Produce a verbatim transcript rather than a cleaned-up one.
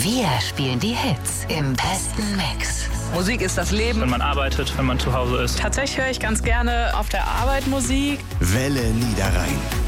Wir spielen die Hits im besten Mix. Musik ist das Leben. Wenn man arbeitet, wenn man zu Hause ist. Tatsächlich höre ich ganz gerne auf der Arbeit Musik. Welle Niederrhein.